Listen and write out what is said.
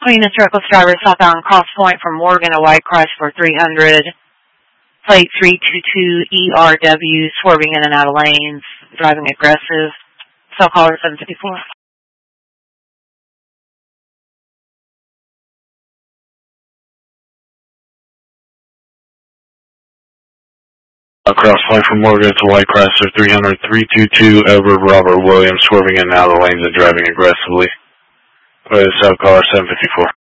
Queen of Circles driver southbound Cross Point from Morgan, a white Chrysler 300, plate 322 ERW, swerving in and out of lanes, driving aggressive. Cell caller 754. Cross Point from Morgan to White Chrysler 300, 322 over Robert Williams, swerving in and out of the lanes and driving aggressively. Cell caller 754.